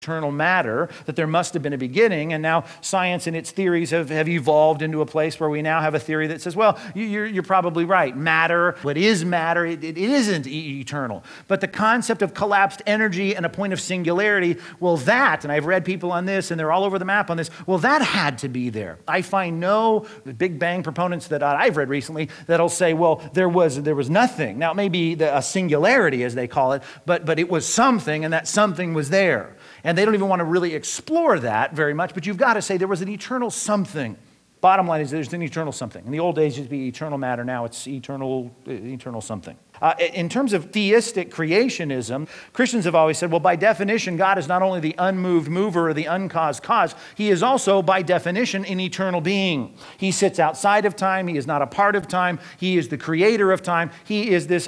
eternal matter, that there must have been a beginning, and now science and its theories have evolved into a place where we now have a theory that says, well, you're probably right. Matter, what is matter, it isn't eternal. But the concept of collapsed energy and a point of singularity, well, that, and I've read people on this, and they're all over the map on this, well, that had to be there. I find no Big Bang proponents that I've read recently that'll say, well, there was nothing. Now, it may be a singularity, as they call it, but it was something, and that something was there. And they don't even want to really explore that very much, but you've got to say there was an eternal something. Bottom line is there's an eternal something. In the old days, it used to be eternal matter. Now it's eternal something. In terms of theistic creationism, Christians have always said, well, by definition, God is not only the unmoved mover or the uncaused cause, he is also, by definition, an eternal being. He sits outside of time. He is not a part of time. He is the creator of time. He is this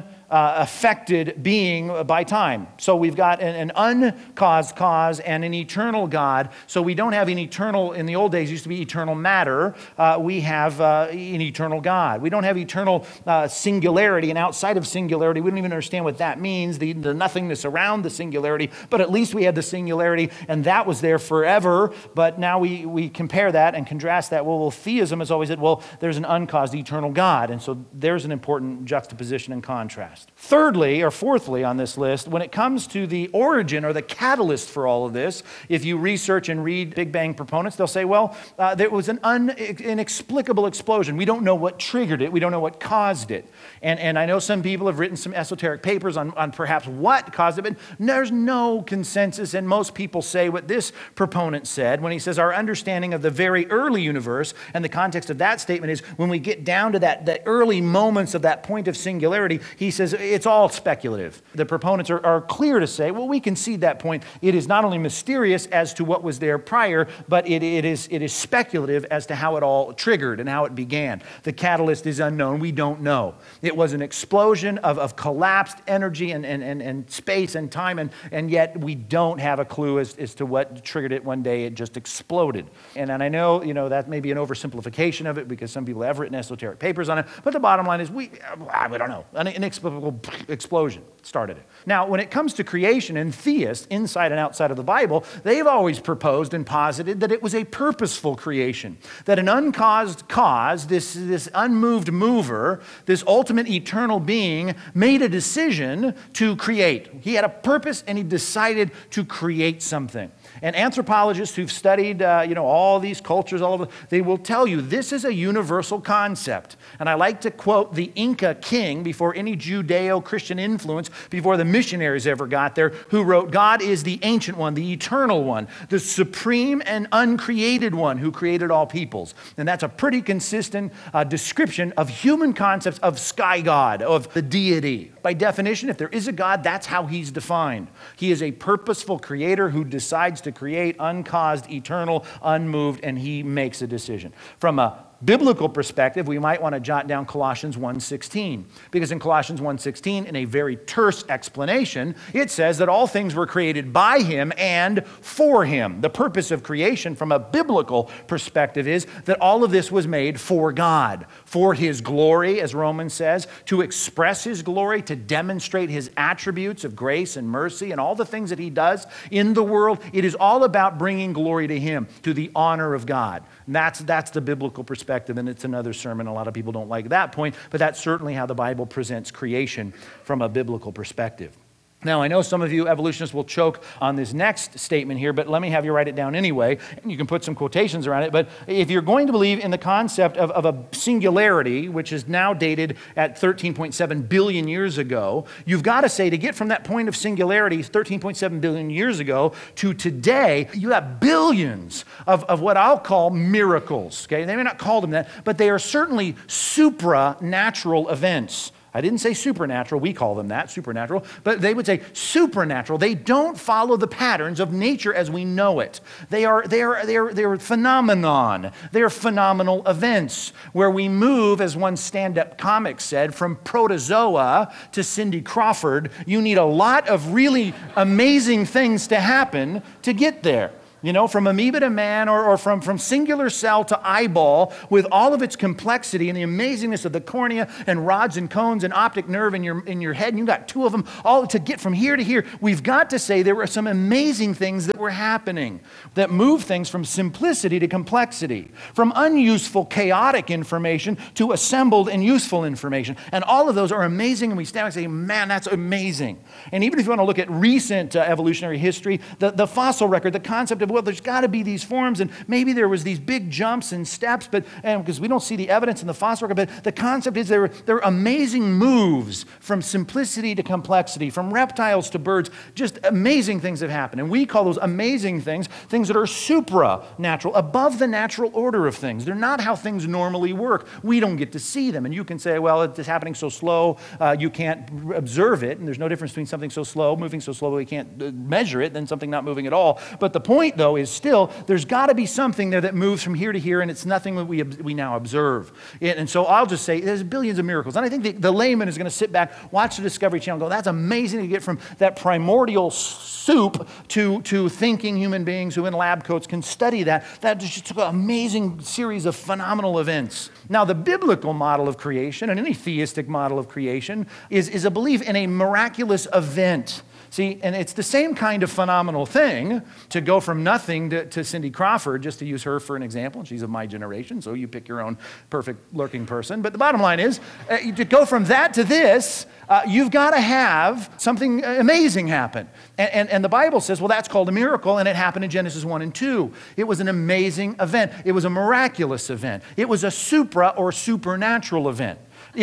unaffected being by time. So we've got an uncaused cause and an eternal God. So we don't have an eternal, in the old days, it used to be eternal matter. We have an eternal God. We don't have eternal singularity, and outside of singularity, we don't even understand what that means, the nothingness around the singularity, but at least we had the singularity, and that was there forever. But now we compare that and contrast that. Well, theism has always said, well, there's an uncaused eternal God, and so there's an important juxtaposition and contrast. Thirdly, or fourthly on this list, when it comes to the origin or the catalyst for all of this, if you research and read Big Bang proponents, they'll say, well, there was an inexplicable explosion. We don't know what triggered it. We don't know what caused it. And I know some people have written some esoteric papers on perhaps what caused it, but there's no consensus, and most people say what this proponent said when he says our understanding of the very early universe, and the context of that statement is when we get down to the early moments of that point of singularity, he says it's all speculative. The proponents are clear to say, well, we concede that point. It is not only mysterious as to what was there prior, but it is speculative as to how it all triggered and how it began. The catalyst is unknown. We don't know. It was an explosion of collapsed energy and space and time, and yet we don't have a clue as to what triggered it. One day it just exploded. And I know, that may be an oversimplification of it because some people have written esoteric papers on it, but the bottom line is we don't know. An inexplicable explosion started it. Now, when it comes to creation and theists, inside and outside of the Bible, they've always proposed and posited that it was a purposeful creation, that an uncaused cause, this unmoved mover, this ultimate eternal being, made a decision to create. He had a purpose and he decided to create something. And anthropologists who've studied, all these cultures all over, they will tell you this is a universal concept. And I like to quote the Inca king before any Judeo-Christian influence, before the missionaries ever got there, who wrote, God is the ancient one, the eternal one, the supreme and uncreated one who created all peoples. And that's a pretty consistent description of human concepts of sky God, of the deity. By definition, if there is a God, that's how he's defined. He is a purposeful creator who decides to create uncaused, eternal, unmoved, and he makes a decision. From a biblical perspective, we might want to jot down Colossians 1:16, because in Colossians 1:16, in a very terse explanation, it says that all things were created by him and for him. The purpose of creation from a biblical perspective is that all of this was made for God, for his glory, as Romans says, to express his glory, to demonstrate his attributes of grace and mercy and all the things that he does in the world. It is all about bringing glory to him, to the honor of God. And that's the biblical perspective, and it's another sermon. A lot of people don't like that point, but that's certainly how the Bible presents creation from a biblical perspective. Now, I know some of you evolutionists will choke on this next statement here, but let me have you write it down anyway, and you can put some quotations around it. But if you're going to believe in the concept of a singularity, which is now dated at 13.7 billion years ago, you've got to say, to get from that point of singularity, 13.7 billion years ago, to today, you have billions of what I'll call miracles. Okay, they may not call them that, but they are certainly supranatural events. I didn't say supernatural. We call them that, supernatural. But they would say supernatural. They don't follow the patterns of nature as we know it. They are phenomenon. They are phenomenal events where we move, as one stand-up comic said, from protozoa to Cindy Crawford. You need a lot of really amazing things to happen to get there. from amoeba to man or from singular cell to eyeball with all of its complexity and the amazingness of the cornea and rods and cones and optic nerve in your head, and you got two of them, all to get from here to here. We've got to say there were some amazing things that were happening that move things from simplicity to complexity, from unuseful, chaotic information to assembled and useful information. And all of those are amazing, and we stand and say, man, that's amazing. And even if you want to look at recent evolutionary history, the fossil record, the concept of, well, there's got to be these forms, and maybe there was these big jumps and steps, but because we don't see the evidence in the fossil record, but the concept is there were amazing moves from simplicity to complexity, from reptiles to birds. Just amazing things have happened. And we call those amazing things that are supranatural, above the natural order of things. They're not how things normally work. We don't get to see them. And you can say, well, it's happening so slow, you can't observe it, and there's no difference between something so slow, moving so slowly we can't measure it, than something not moving at all. But the point, though, is still there's got to be something there that moves from here to here, and it's nothing that we now observe. And so I'll just say there's billions of miracles. And I think the layman is going to sit back, watch the Discovery Channel, and go, that's amazing to get from that primordial soup to thinking human beings who in lab coats can study that. That just took an amazing series of phenomenal events. Now, the biblical model of creation, and any theistic model of creation, is a belief in a miraculous event. See, and it's the same kind of phenomenal thing to go from nothing to Cindy Crawford, just to use her for an example. And she's of my generation, so you pick your own perfect lurking person. But the bottom line is, to go from that to this, you've got to have something amazing happen. And the Bible says, well, that's called a miracle, and it happened in Genesis 1 and 2. It was an amazing event. It was a miraculous event. It was a supra or supernatural event.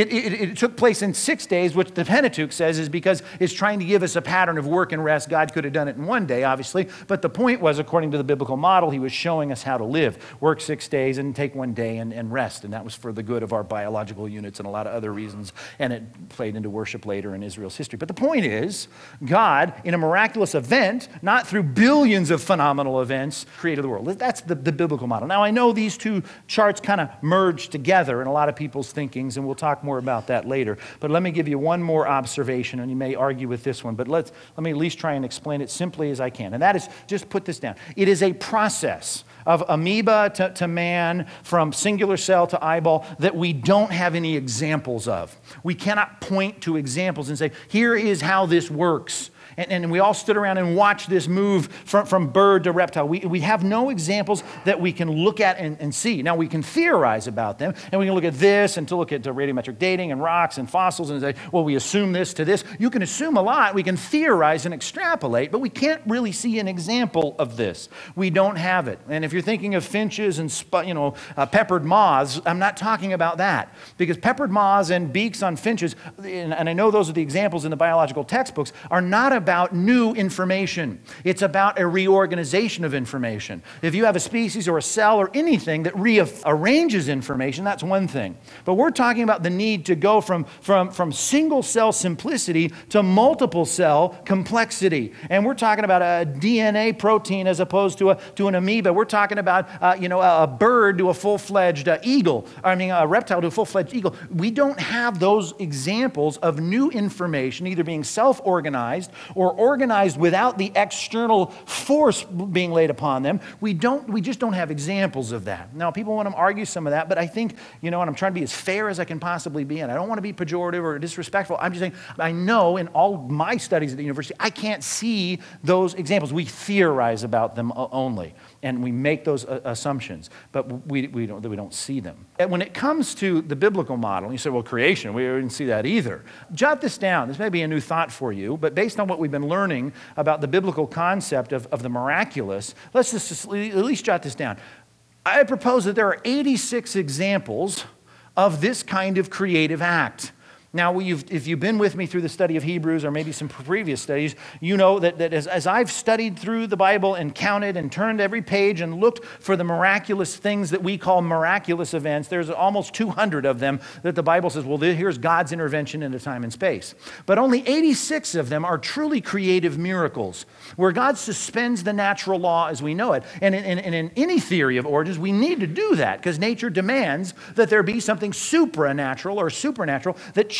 It took place in 6 days, which the Pentateuch says is because it's trying to give us a pattern of work and rest. God could have done it in 1 day, obviously, but the point was, according to the biblical model, he was showing us how to live. Work 6 days and take 1 day and rest, and that was for the good of our biological units and a lot of other reasons, and it played into worship later in Israel's history. But the point is, God, in a miraculous event, not through billions of phenomenal events, created the world. That's the biblical model. Now, I know these two charts kind of merge together in a lot of people's thinkings, and we'll talk more about that later. But let me give you one more observation, and you may argue with this one, but let me at least try and explain it simply as I can. And that is, just put this down. It is a process of amoeba to man, from singular cell to eyeball, that we don't have any examples of. We cannot point to examples and say, here is how this works. And we all stood around and watched this move from bird to reptile. We have no examples that we can look at and see. Now, we can theorize about them, and we can look at this and to look at radiometric dating and rocks and fossils and say, well, we assume this to this. You can assume a lot. We can theorize and extrapolate, but we can't really see an example of this. We don't have it. And if you're thinking of finches and peppered moths, I'm not talking about that, because peppered moths and beaks on finches, and I know those are the examples in the biological textbooks, are not about new information. It's about a reorganization of information. If you have a species or a cell or anything that rearranges information, that's one thing. But we're talking about the need to go from single cell simplicity to multiple cell complexity. And we're talking about a DNA protein as opposed to an amoeba. We're talking about a bird to a full-fledged eagle. A reptile to a full-fledged eagle. We don't have those examples of new information either being self-organized or organized without the external force being laid upon them. We just don't have examples of that. Now, people want to argue some of that, but I think, and I'm trying to be as fair as I can possibly be, and I don't want to be pejorative or disrespectful. I'm just saying, I know in all my studies at the university, I can't see those examples. We theorize about them only, and we make those assumptions, but we don't see them. And when it comes to the biblical model, you say, well, creation, we didn't see that either. Jot this down. This may be a new thought for you, but based on what we've been learning about the biblical concept of the miraculous, let's just at least jot this down. I propose that there are 86 examples of this kind of creative act. Now, if you've been with me through the study of Hebrews or maybe some previous studies, you know that as I've studied through the Bible and counted and turned every page and looked for the miraculous things that we call miraculous events, there's almost 200 of them that the Bible says, well, here's God's intervention into time and space. But only 86 of them are truly creative miracles, where God suspends the natural law as we know it. And in any theory of origins, we need to do that because nature demands that there be something supranatural or supernatural that changes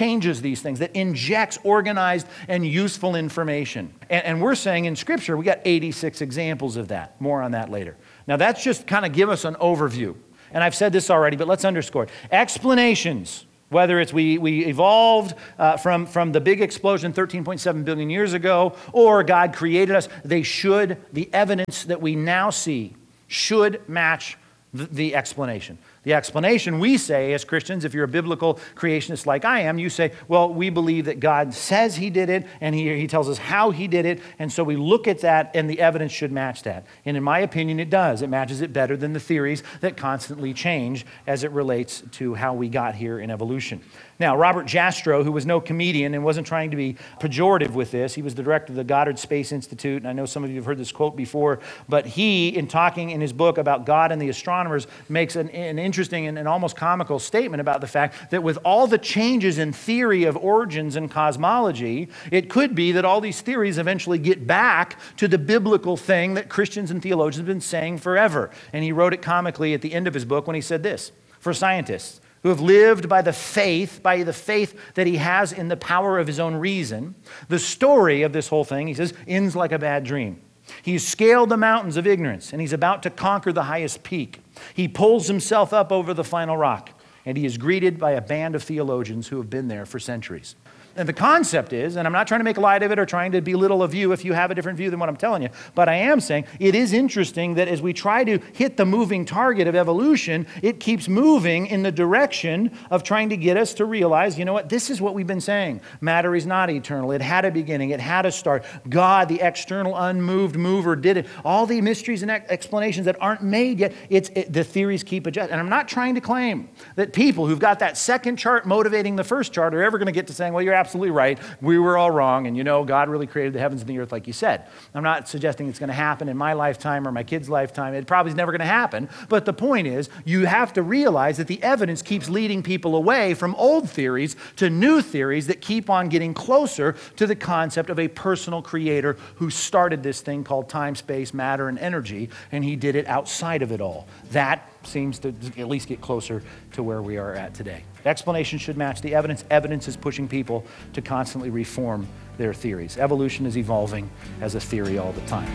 changes these things, that injects organized and useful information. And we're saying in Scripture, we got 86 examples of that. More on that later. Now that's just kind of give us an overview. And I've said this already, but let's underscore it. Explanations, whether it's we evolved from the big explosion 13.7 billion years ago, or God created us, the evidence that we now see should match the explanation. The explanation, we say as Christians, if you're a biblical creationist like I am, you say, well, we believe that God says he did it, and he tells us how he did it, and so we look at that, and the evidence should match that. And in my opinion, it does. It matches it better than the theories that constantly change as it relates to how we got here in evolution. Now, Robert Jastrow, who was no comedian and wasn't trying to be pejorative with this, he was the director of the Goddard Space Institute, and I know some of you have heard this quote before, but he, in talking in his book about God and the astronomers, makes an interesting and almost comical statement about the fact that with all the changes in theory of origins and cosmology, it could be that all these theories eventually get back to the biblical thing that Christians and theologians have been saying forever. And he wrote it comically at the end of his book when he said this: for scientists who have lived by the faith that he has in the power of his own reason, the story of this whole thing, he says, ends like a bad dream. He's scaled the mountains of ignorance, and he's about to conquer the highest peak. He pulls himself up over the final rock, and he is greeted by a band of theologians who have been there for centuries. And the concept is, and I'm not trying to make light of it or trying to belittle a view if you have a different view than what I'm telling you, but I am saying it is interesting that as we try to hit the moving target of evolution, it keeps moving in the direction of trying to get us to realize, you know what, this is what we've been saying. Matter is not eternal. It had a beginning. It had a start. God, the external unmoved mover, did it. All the mysteries and explanations that aren't made yet, the theories keep adjusting. And I'm not trying to claim that people who've got that second chart motivating the first chart are ever going to get to saying, well, you're absolutely right. We were all wrong. And God really created the heavens and the earth like you said. I'm not suggesting it's going to happen in my lifetime or my kid's lifetime. It probably is never going to happen. But the point is, you have to realize that the evidence keeps leading people away from old theories to new theories that keep on getting closer to the concept of a personal creator who started this thing called time, space, matter, and energy, and he did it outside of it all. That seems to at least get closer to where we are at today. Explanation should match the evidence. Evidence is pushing people to constantly reform their theories. Evolution is evolving as a theory all the time.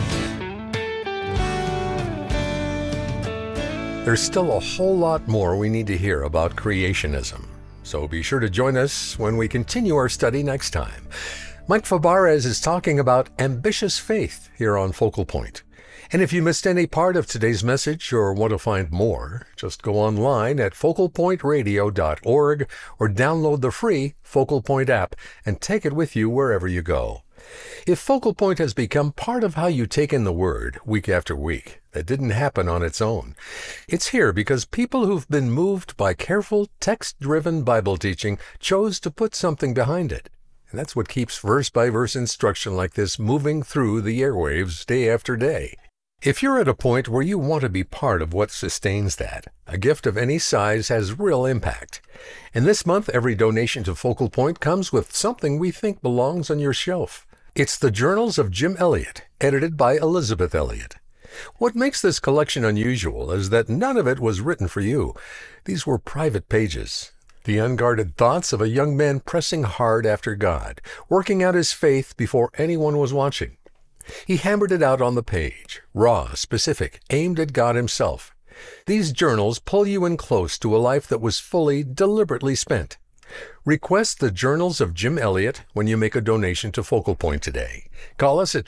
There's still a whole lot more we need to hear about creationism. So be sure to join us when we continue our study next time. Mike Fabarez is talking about ambitious faith here on Focal Point. And if you missed any part of today's message or want to find more, just go online at focalpointradio.org or download the free Focal Point app and take it with you wherever you go. If Focal Point has become part of how you take in the Word week after week, that didn't happen on its own. It's here because people who've been moved by careful, text-driven Bible teaching chose to put something behind it. And that's what keeps verse-by-verse instruction like this moving through the airwaves day after day. If you're at a point where you want to be part of what sustains that, a gift of any size has real impact. And this month, every donation to Focal Point comes with something we think belongs on your shelf. It's the Journals of Jim Elliot, edited by Elizabeth Elliot. What makes this collection unusual is that none of it was written for you. These were private pages. The unguarded thoughts of a young man pressing hard after God, working out his faith before anyone was watching. He hammered it out on the page, raw, specific, aimed at God himself. These journals pull you in close to a life that was fully, deliberately spent. Request the Journals of Jim Elliot when you make a donation to Focal Point today. Call us at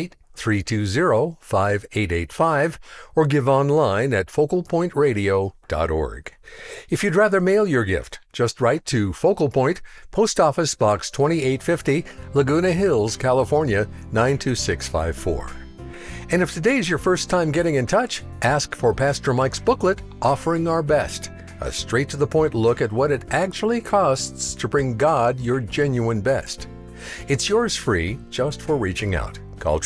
888-320-5885 or give online at focalpointradio.org. If you'd rather mail your gift, just write to Focal Point, Post Office Box 2850, Laguna Hills, California, 92654. And if today's your first time getting in touch, ask for Pastor Mike's booklet, Offering Our Best, a straight-to-the-point look at what it actually costs to bring God your genuine best. It's yours free just for reaching out. Call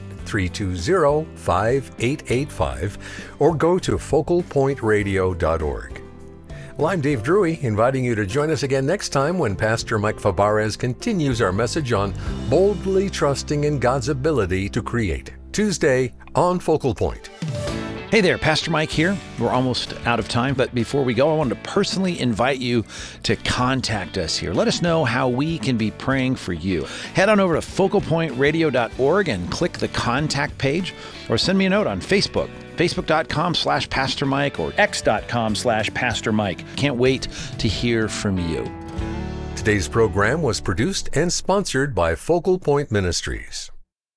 888-320-5885 or go to focalpointradio.org. Well, I'm Dave Drury, inviting you to join us again next time when Pastor Mike Fabarez continues our message on boldly trusting in God's ability to create. Tuesday on Focal Point. Hey there, Pastor Mike here. We're almost out of time, but before we go, I wanted to personally invite you to contact us here. Let us know how we can be praying for you. Head on over to focalpointradio.org and click the contact page, or send me a note on Facebook, facebook.com/Pastor Mike or x.com/Pastor Mike. Can't wait to hear from you. Today's program was produced and sponsored by Focal Point Ministries.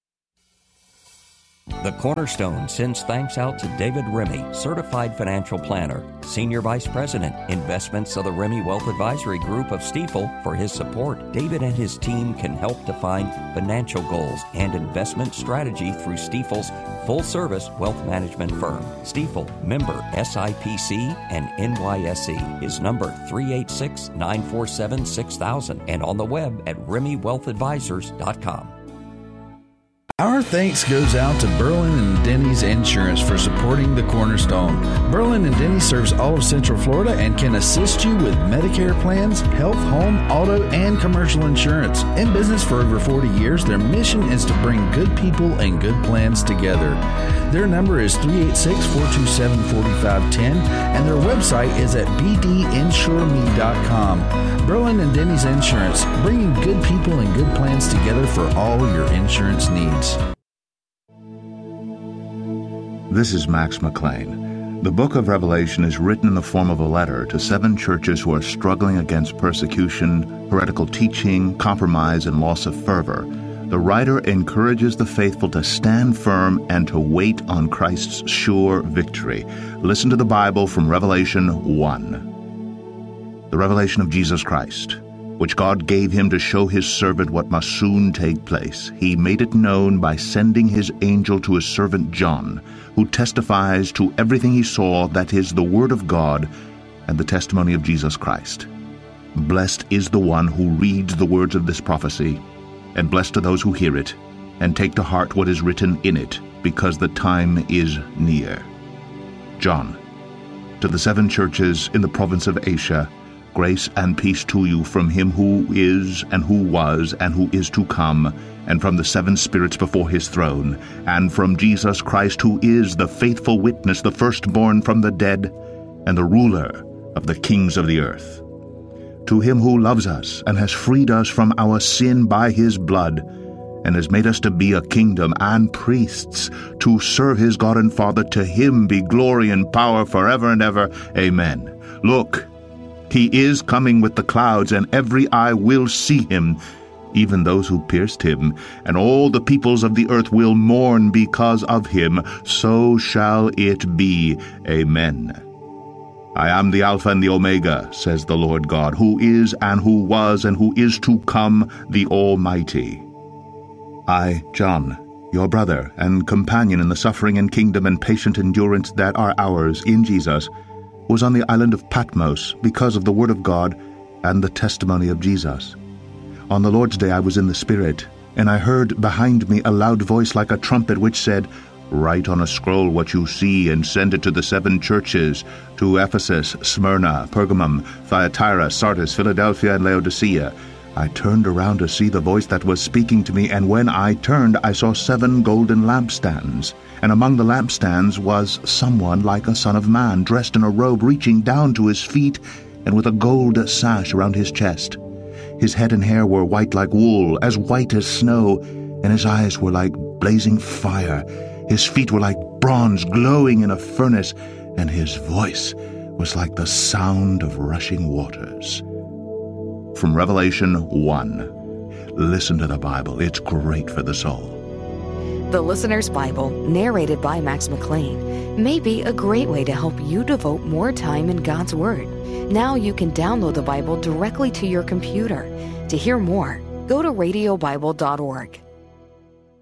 The Cornerstone sends thanks out to David Remy, Certified Financial Planner, Senior Vice President, Investments of the Remy Wealth Advisory Group of Stifel, for his support. David and his team can help define financial goals and investment strategy through Stifel's full-service wealth management firm. Stifel, member SIPC and NYSE. His number 386-947-6000 and on the web at RemyWealthAdvisors.com. Our thanks goes out to Berlin and Denny's Insurance for supporting the Cornerstone. Berlin and Denny's serves all of Central Florida and can assist you with Medicare plans, health, home, auto, and commercial insurance. In business for over 40 years, their mission is to bring good people and good plans together. Their number is 386-427-4510, and their website is at bdinsureme.com. Berlin and Denny's Insurance, bringing good people and good plans together for all your insurance needs. This is Max McLean. The book of Revelation is written in the form of a letter to 7 churches who are struggling against persecution, heretical teaching, compromise, and loss of fervor. The writer encourages the faithful to stand firm and to wait on Christ's sure victory. Listen to the Bible from Revelation 1. The revelation of Jesus Christ, which God gave him to show his servant what must soon take place. He made it known by sending his angel to his servant John, who testifies to everything he saw, that is the word of God and the testimony of Jesus Christ. Blessed is the one who reads the words of this prophecy, and blessed are those who hear it and take to heart what is written in it, because the time is near. John, to the 7 churches in the province of Asia, grace and peace to you from him who is, and who was, and who is to come, and from the 7 spirits before his throne, and from Jesus Christ, who is the faithful witness, the firstborn from the dead, and the ruler of the kings of the earth. To him who loves us and has freed us from our sin by his blood, and has made us to be a kingdom and priests, to serve his God and Father, to him be glory and power forever and ever. Amen. Look, he is coming with the clouds, and every eye will see him, even those who pierced him, and all the peoples of the earth will mourn because of him. So shall it be. Amen. I am the Alpha and the Omega, says the Lord God, who is, and who was, and who is to come, the Almighty. I, John, your brother and companion in the suffering and kingdom and patient endurance that are ours in Jesus, was on the island of Patmos because of the word of God and the testimony of Jesus. On the Lord's day I was in the Spirit, and I heard behind me a loud voice like a trumpet, which said, Write on a scroll what you see, and send it to the 7 churches, to Ephesus, Smyrna, Pergamum, Thyatira, Sardis, Philadelphia, and Laodicea. I turned around to see the voice that was speaking to me, and when I turned, I saw 7 golden lampstands. And among the lampstands was someone like a son of man, dressed in a robe reaching down to his feet, and with a gold sash around his chest. His head and hair were white like wool, as white as snow, and his eyes were like blazing fire. His feet were like bronze glowing in a furnace, and his voice was like the sound of rushing waters. From Revelation 1. Listen to the Bible. It's great for the soul. The Listener's Bible, narrated by Max McLean, may be a great way to help you devote more time in God's Word. Now you can download the Bible directly to your computer. To hear more, go to radiobible.org.